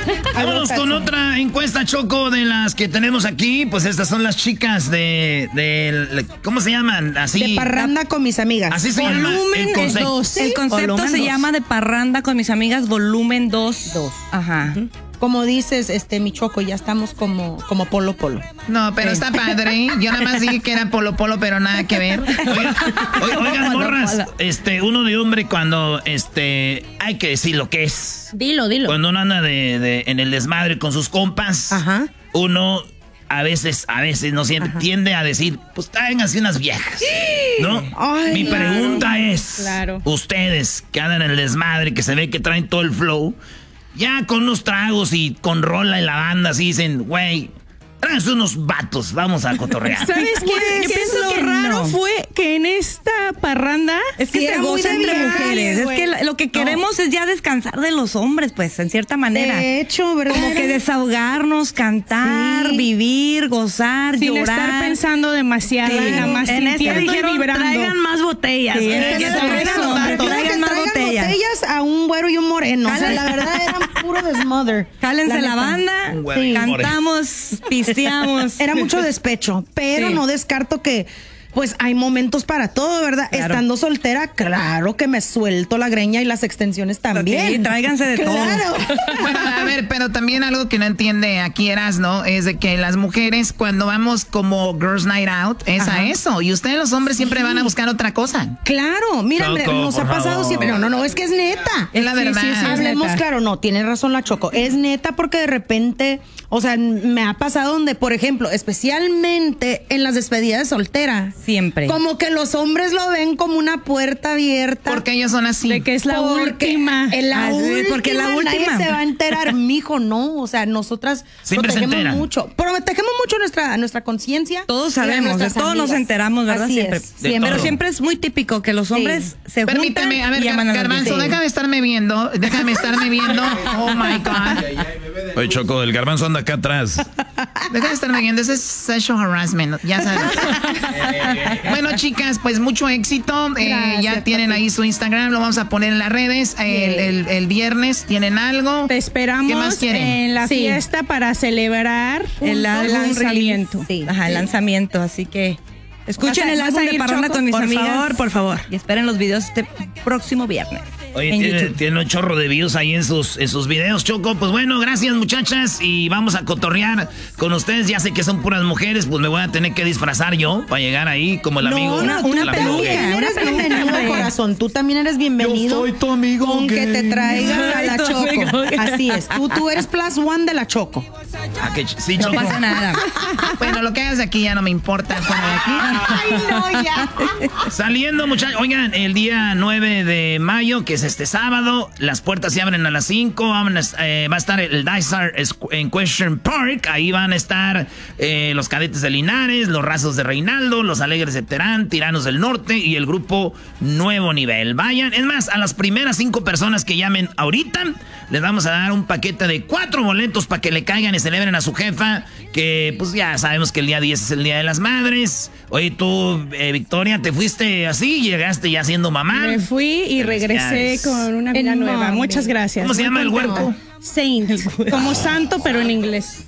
Vámonos con otra encuesta, Choco, de las que tenemos aquí. Pues estas son las chicas de ¿cómo se llaman? Así. De parranda con mis amigas. Así se llama. Volumen 2. El concepto se llama de parranda con mis amigas, volumen 2. Ajá. Como dices, mi Choco, ya estamos como Polo Polo. No, pero está padre. Yo nada más dije que era Polo Polo, pero nada que ver. Oigan, morras, uno de hombre cuando, hay que decir lo que es. Dilo. Cuando uno anda en el desmadre con sus compas, ajá, uno a veces no siempre tiende a decir, pues tráiganse unas viejas, ¿no? Ay, Mi pregunta es, claro, ustedes que andan en el desmadre, que se ve que traen todo el flow, ya con unos tragos y con rola en la banda, así dicen, güey, tráiganse unos vatos, vamos a cotorrear. ¿Sabes qué? Yo pienso Lo que raro no. fue que en esta parranda es que sí, se era muy goza de entre viaje, mujeres. güey. Es que lo que queremos es ya descansar de los hombres, pues, en cierta manera. De hecho, ¿verdad? Como que desahogarnos, cantar, Sí. vivir, gozar, sin llorar. estar pensando demasiado, Sí. nada más En sintiendo y dijeron, vibrando. traigan más botellas. Sí, Que es traigan eso, hombres, que traigan más botellas. A un güero y un moreno. O sea, Jálense. la verdad eran puro desmother. Jálense la neta. banda, Un güero y un moreno. cantamos, pisteamos. Era mucho despecho, pero Sí. no descarto que pues hay momentos para todo, ¿verdad? Claro. Estando soltera, claro que me suelto la greña y las extensiones también. Sí, tráiganse de todo. Claro. Bueno, a ver, pero también algo que no entiende aquí Erasno es de que las mujeres cuando vamos como Girls Night Out es a eso. Y ustedes los hombres siempre van a buscar otra cosa. Claro, mira, Choco, nos ha por pasado favor. siempre. No, es que es neta. Es la verdad. es Hablemos neta. claro, no, tiene razón la Choco. Es neta porque de repente, o sea, me ha pasado donde, por ejemplo, especialmente en las despedidas de soltera, Siempre. como que los hombres lo ven como una puerta abierta. Porque ellos son así. De que es la Porque última. en la Ah, sí, última, porque la última. nadie se va a enterar, mijo, no, o sea, nosotras Siempre se protegemos enteran. mucho, protegemos mucho nuestra conciencia. Todos y la sabemos, de nuestras todos nos amigas. enteramos, ¿verdad? Así Siempre. es, siempre. Pero siempre es muy típico que los hombres se juntan Permíteme, a ver, y llaman a las Garbanzo, viejas. déjame estarme viendo. Oh my God. Oye, Choco, el garbanzo anda acá atrás. Deja de estarme viendo, ese es sexual harassment, ya sabes. Bueno, chicas, pues mucho éxito. Ya tienen ahí su Instagram, lo vamos a poner en las redes. El viernes, ¿tienen algo? Te esperamos ¿Qué más quieren? en la Sí. fiesta para celebrar El lanzamiento. Sí. Ajá, el lanzamiento, así que escuchen el ¿Vas a álbum de ir, Parranda Choco? con mis Por amigas. favor, por favor. Y esperen los videos este próximo viernes. Oye, en tiene, YouTube. tiene un chorro de views ahí en sus videos, Choco. Pues bueno, gracias, muchachas. Y vamos a cotorrear con ustedes. Ya sé que son puras mujeres, pues me voy a tener que disfrazar yo para llegar ahí como el amigo. una el amigo peluca. gay. Tú eres bienvenido, corazón. Tú también eres bienvenido. Yo soy tu amigo con que te gay. traigas a la Soy tu amigo Choco. gay. Así es. Tú eres plus one de la Choco. Ah, sí, No Choco. pasa nada. Bueno, lo que hagas aquí ya no me importa. Fuera de aquí. Ay, no, ya. Saliendo, muchachos. Oigan, el día 9 de mayo, que es este sábado, las puertas se abren a las 5. Va a estar el Dysart en Question Park. Ahí van a estar los Cadetes de Linares, los Rasos de Reinaldo, los Alegres de Terán, Tiranos del Norte y el grupo Nuevo Nivel. Vayan. Es más, a las primeras 5 personas que llamen ahorita, les vamos a dar un paquete de 4 boletos para que le caigan y celebren a su jefa, que pues ya sabemos que el día 10 es el Día de las Madres. Oye, tú, Victoria, te fuiste así, llegaste ya siendo mamá. Me fui y regresé Felicidades. con una vida nueva. Enorme. Muchas gracias. ¿Cómo se Muy llama el contenta. huerco? Saint, como santo, pero en inglés.